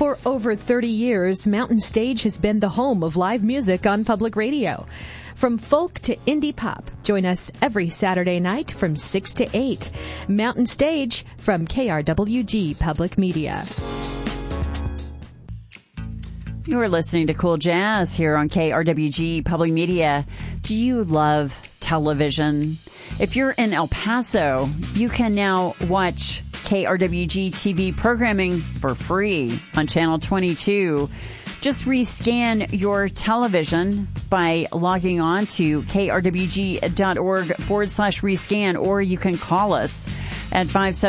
For over 30 years, Mountain Stage has been the home of live music on public radio. From folk to indie pop, join us every Saturday night from 6 to 8. Mountain Stage from KRWG Public Media. You are listening to Cool Jazz here on KRWG Public Media. Do you love television? If you're in El Paso, you can now watch KRWG TV programming for free on Channel 22. Just rescan your television by logging on to krwg.org/rescan, or you can call us at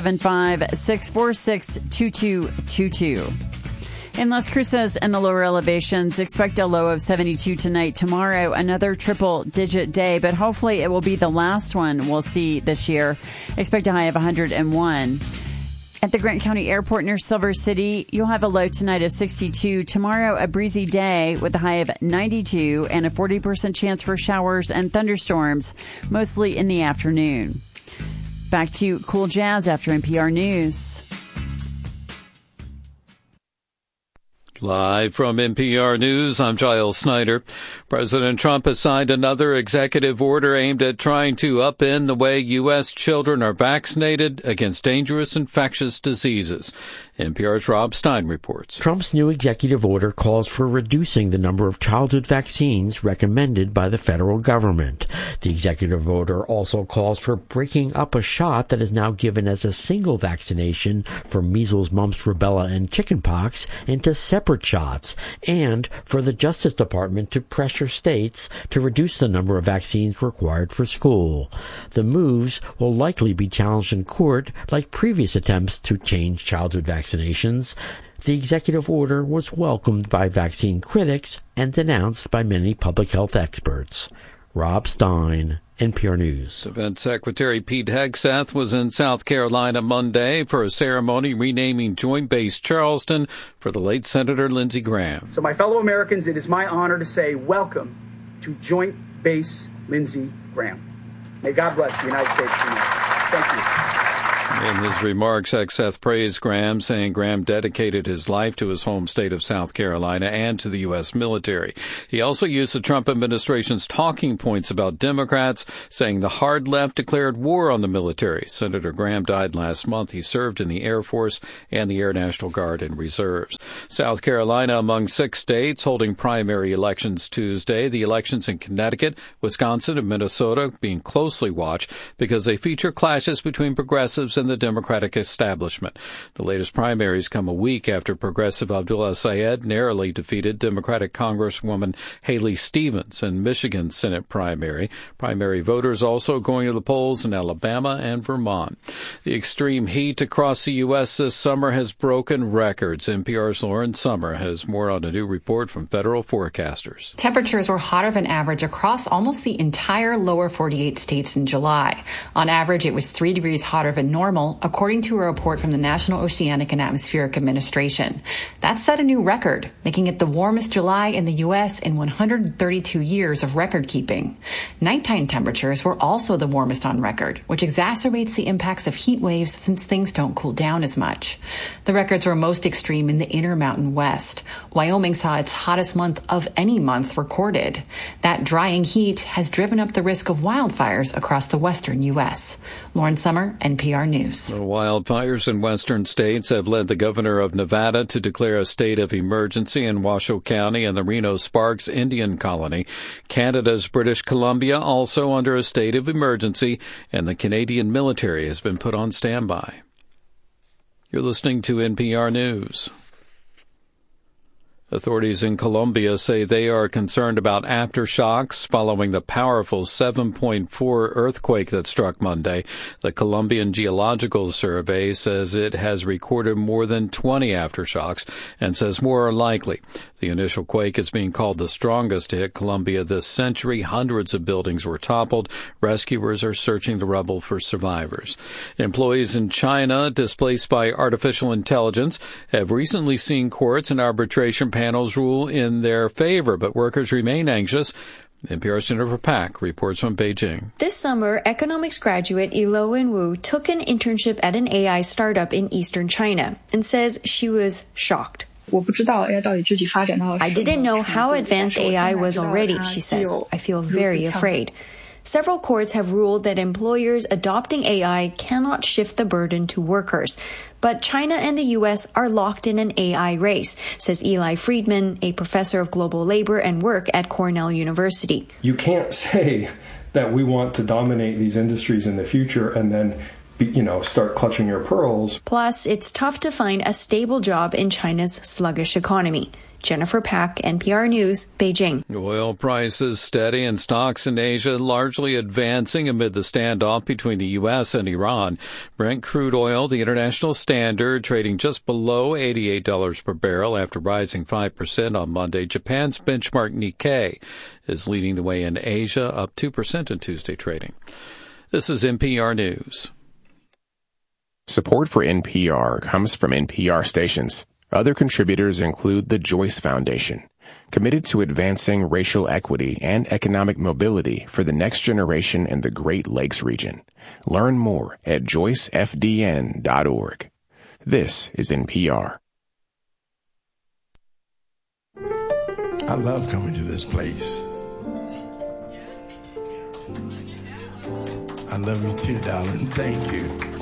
575-646-2222. In Las Cruces and the lower elevations, expect a low of 72 tonight. Tomorrow, another triple-digit day, but hopefully it will be the last one we'll see this year. Expect a high of 101. At the Grant County Airport near Silver City, you'll have a low tonight of 62. Tomorrow, a breezy day with a high of 92 and a 40% chance for showers and thunderstorms, mostly in the afternoon. Back to Cool Jazz after NPR News. Live from NPR News, I'm Giles Snyder. President Trump has signed another executive order aimed at trying to upend the way U.S. children are vaccinated against dangerous infectious diseases. NPR's Rob Stein reports. Trump's new executive order calls for reducing the number of childhood vaccines recommended by the federal government. The executive order also calls for breaking up a shot that is now given as a single vaccination for measles, mumps, rubella, and chickenpox into separate shots, and for the Justice Department to pressure states to reduce the number of vaccines required for school. The moves will likely be challenged in court like previous attempts to change childhood vaccinations. The executive order was welcomed by vaccine critics and denounced by many public health experts. Rob Stein, NPR News. Defense Secretary Pete Hegseth was in South Carolina Monday for a ceremony renaming Joint Base Charleston for the late Senator Lindsey Graham. So my fellow Americans, it is my honor to say welcome to Joint Base Lindsey Graham. May God bless the United States of America. Thank you. In his remarks, Hegseth praised Graham, saying Graham dedicated his life to his home state of South Carolina and to the U.S. military. He also used the Trump administration's talking points about Democrats, saying the hard left declared war on the military. Senator Graham died last month. He served in the Air Force and the Air National Guard and Reserves. South Carolina among 6 states holding primary elections Tuesday. The elections in Connecticut, Wisconsin, and Minnesota being closely watched because they feature clashes between progressives and the Democratic establishment. The latest primaries come a week after progressive Abdullah Syed narrowly defeated Democratic Congresswoman Haley Stevens in Michigan's Senate primary. Primary voters also going to the polls in Alabama and Vermont. The extreme heat across the U.S. this summer has broken records. NPR's Lauren Summer has more on a new report from federal forecasters. Temperatures were hotter than average across almost the entire lower 48 states in July. On average, it was 3 degrees hotter than normal, according to a report from the National Oceanic and Atmospheric Administration. That set a new record, making it the warmest July in the U.S. in 132 years of record keeping. Nighttime temperatures were also the warmest on record, which exacerbates the impacts of heat waves since things don't cool down as much. The records were most extreme in the Intermountain West. Wyoming saw its hottest month of any month recorded. That drying heat has driven up the risk of wildfires across the western U.S. Lauren Summer, NPR News. The wildfires in western states have led the governor of Nevada to declare a state of emergency in Washoe County and the Reno-Sparks Indian Colony. Canada's British Columbia also under a state of emergency, and the Canadian military has been put on standby. You're listening to NPR News. Authorities in Colombia say they are concerned about aftershocks following the powerful 7.4 earthquake that struck Monday. The Colombian Geological Survey says it has recorded more than 20 aftershocks and says more are likely. The initial quake is being called the strongest to hit Colombia this century. Hundreds of buildings were toppled. Rescuers are searching the rubble for survivors. Employees in China displaced by artificial intelligence have recently seen courts and arbitration panels rule in their favor, but workers remain anxious. NPR's Jennifer Pack reports from Beijing. This summer, economics graduate Elowen Wu took an internship at an AI startup in eastern China and says she was shocked. I didn't know how advanced AI was already, she says. I feel very afraid. Several courts have ruled that employers adopting AI cannot shift the burden to workers. But China and the U.S. are locked in an AI race, says Eli Friedman, a professor of global labor and work at Cornell University. You can't say that we want to dominate these industries in the future and then start clutching your pearls. Plus, it's tough to find a stable job in China's sluggish economy. Jennifer Pack, NPR News, Beijing. Oil prices steady and stocks in Asia largely advancing amid the standoff between the U.S. and Iran. Brent crude oil, the international standard, trading just below $88 per barrel after rising 5% on Monday. Japan's benchmark Nikkei is leading the way in Asia, up 2% in Tuesday trading. This is NPR News. Support for NPR comes from NPR stations. Other contributors include the Joyce Foundation, committed to advancing racial equity and economic mobility for the next generation in the Great Lakes region. Learn more at joycefdn.org. This is NPR. I love coming to this place. I love you too, darling. Thank you.